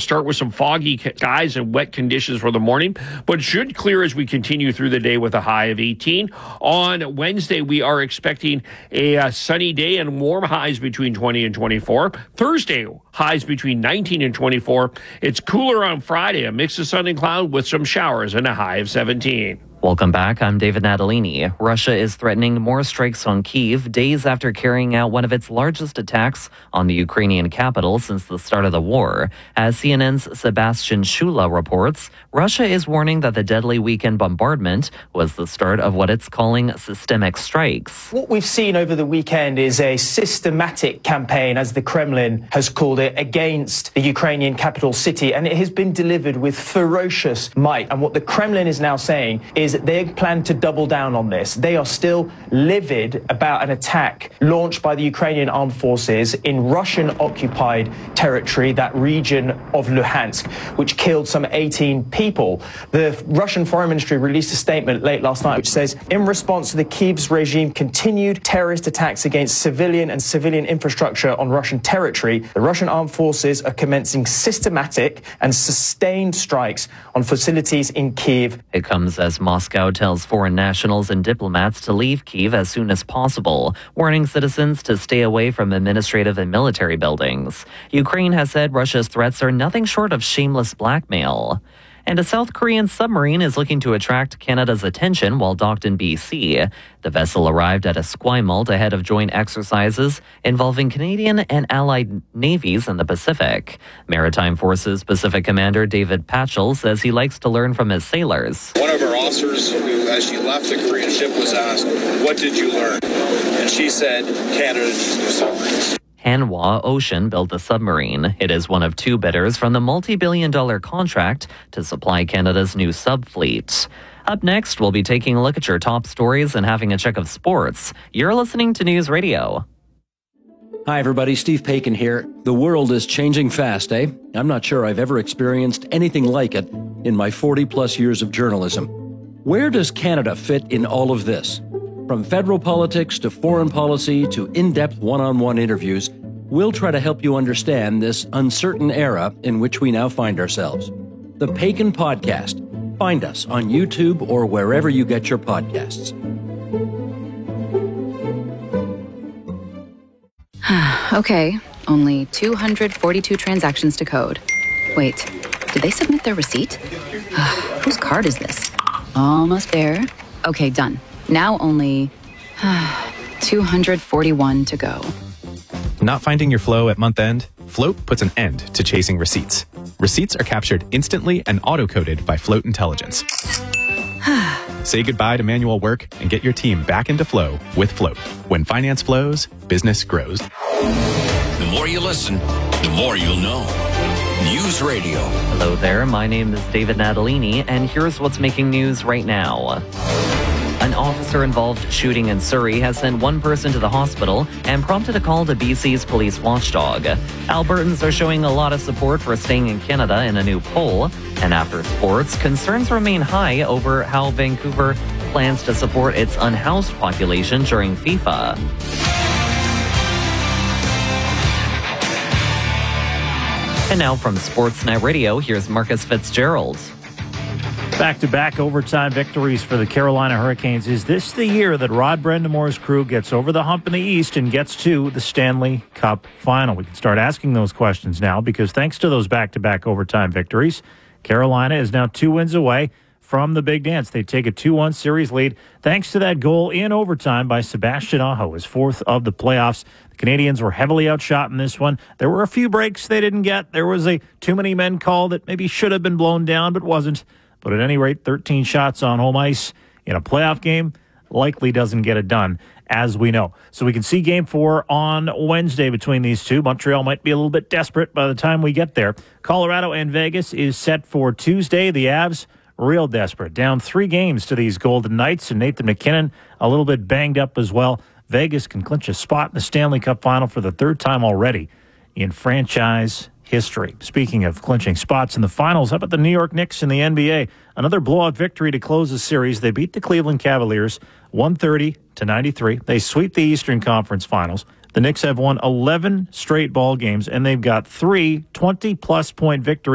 start with some foggy skies and wet conditions for the morning, but should clear as we continue through the day with a high of 18. On Wednesday, we are expecting a sunny day and warm highs between 20 and 24. Thursday, highs between 19 and 24. It's cooler on Friday, a mix of sun and cloud with some showers and a high of 17. Welcome back. I'm David Natalini. Russia is threatening more strikes on Kyiv days after carrying out one of its largest attacks on the Ukrainian capital since the start of the war. As CNN's Sebastian Shula reports, Russia is warning that the deadly weekend bombardment was the start of what it's calling systemic strikes. What we've seen over the weekend is a systematic campaign, as the Kremlin has called it, against the Ukrainian capital city, and it has been delivered with ferocious might. And what the Kremlin is now saying is they plan to double down on this. They are still livid about an attack launched by the Ukrainian armed forces in Russian-occupied territory, that region of Luhansk, which killed some 18 people. The Russian Foreign Ministry released a statement late last night which says, in response to the Kyiv's regime continued terrorist attacks against civilian and civilian infrastructure on Russian territory, the Russian armed forces are commencing systematic and sustained strikes on facilities in Kyiv. It comes as Moscow tells foreign nationals and diplomats to leave Kyiv as soon as possible, warning citizens to stay away from administrative and military buildings. Ukraine has said Russia's threats are nothing short of shameless blackmail. And a South Korean submarine is looking to attract Canada's attention while docked in BC. The vessel arrived at Esquimalt ahead of joint exercises involving Canadian and allied navies in the Pacific. Maritime Forces Pacific Commander David Patchell says he likes to learn from his sailors. One of our officers, as she left the Korean ship, was asked, "What did you learn?" And she said, "Canada needs new submarines." Hanwha Ocean built the submarine. It is one of two bidders from the multi-billion-dollar contract to supply Canada's new subfleet. Up next, we'll be taking a look at your top stories and having a check of sports. You're listening to News Radio. Hi, everybody. Steve Paikin here. The world is changing fast, eh? I'm not sure I've ever experienced anything like it in my 40-plus years of journalism. Where does Canada fit in all of this? From federal politics to foreign policy to in-depth one-on-one interviews, we'll try to help you understand this uncertain era in which we now find ourselves. The Paikin Podcast. Find us on YouTube or wherever you get your podcasts. Okay, only 242 transactions to code. Wait, did they submit their receipt? Whose card is this? Almost there. Okay, done. Now only 241 to go. Not finding your flow at month end? Float puts an end to chasing receipts. Receipts are captured instantly and auto-coded by Float Intelligence. Say goodbye to manual work and get your team back into flow with Float. When finance flows, business grows. The more you listen, the more you'll know. News Radio. Hello there, my name is David Natalini, and here's what's making news right now. An officer-involved shooting in Surrey has sent one person to the hospital and prompted a call to BC's police watchdog. Albertans are showing a lot of support for staying in Canada in a new poll. And after sports, concerns remain high over how Vancouver plans to support its unhoused population during FIFA. And now from Sportsnet Radio, here's Marcus Fitzgerald. Back-to-back overtime victories for the Carolina Hurricanes. Is this the year that Rod Brendamore's crew gets over the hump in the East and gets to the Stanley Cup final? We can start asking those questions now because thanks to those back-to-back overtime victories, Carolina is now 2 wins away from the big dance. They take a 2-1 series lead thanks to that goal in overtime by Sebastian Aho, his fourth of the playoffs. The Canadians were heavily outshot in this one. There were a few breaks they didn't get. There was a too many men call that maybe should have been blown down but wasn't. But at any rate, 13 shots on home ice in a playoff game likely doesn't get it done, as we know. So we can see Game 4 on Wednesday between these two. Montreal might be a little bit desperate by the time we get there. Colorado and Vegas is set for Tuesday. The Avs, real desperate. Down 3 games to these Golden Knights, and Nathan McKinnon a little bit banged up as well. Vegas can clinch a spot in the Stanley Cup final for the third time already in franchise history. Speaking of clinching spots in the finals, how about the New York Knicks in the NBA? Another blowout victory to close the series. They beat the Cleveland Cavaliers 130-93. They sweep the Eastern Conference Finals. The Knicks have won 11 straight ball games, and they've got 3 20-plus point victories